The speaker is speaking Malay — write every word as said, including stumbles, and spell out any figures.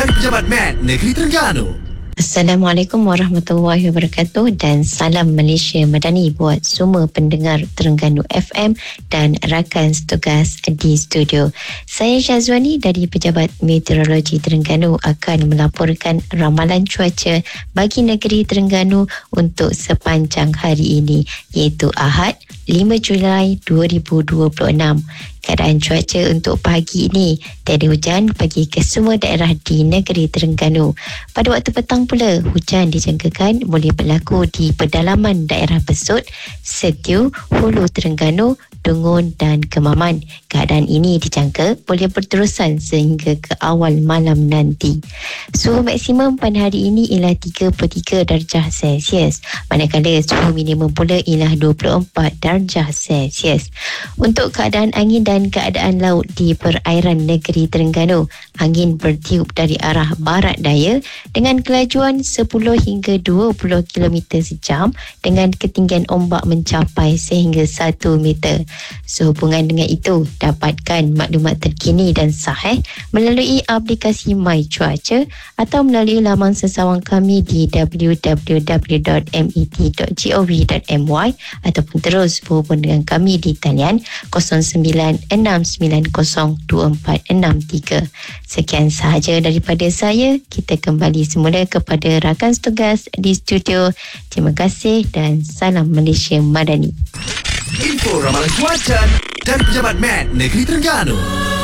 dan Pejabat Med Negeri Terengganu. Assalamualaikum warahmatullahi wabarakatuh dan salam Malaysia Madani buat semua pendengar Terengganu F M dan rakan setugas di studio. Saya Syazwani dari Pejabat Meteorologi Terengganu akan melaporkan ramalan cuaca bagi negeri Terengganu untuk sepanjang hari ini, iaitu Ahad lima Julai dua ribu dua puluh enam. Keadaan cuaca untuk pagi ini, tiada hujan bagi ke semua daerah di negeri Terengganu. Pada waktu petang pula, hujan dijangkakan boleh berlaku di pedalaman daerah Besut, Setiu, Hulu Terengganu, Dungun dan Kemaman. Keadaan ini dijangka boleh berterusan sehingga ke awal malam nanti. Suhu maksimum pada hari ini ialah tiga puluh tiga darjah Celsius, manakala suhu minimum pula ialah dua puluh empat darjah Celsius. Untuk keadaan angin dan keadaan laut di perairan negeri Terengganu, angin bertiup dari arah barat daya dengan kelajuan sepuluh hingga dua puluh kilometer sejam dengan ketinggian ombak mencapai sehingga satu meter. Sehubungan dengan itu, dapatkan maklumat terkini dan sahih melalui aplikasi My Cuaca atau melalui laman sesawang kami di w w w dot met dot gov dot my ataupun terus berhubung dengan kami di talian kosong sembilan enam sembilan kosong dua empat enam tiga. Sekian sahaja daripada saya. Kita kembali semula kepada rakan setugas di studio. Terima kasih dan salam Malaysia Madani. Info ramalan cuaca dan Pejabat Med Negeri Terengganu.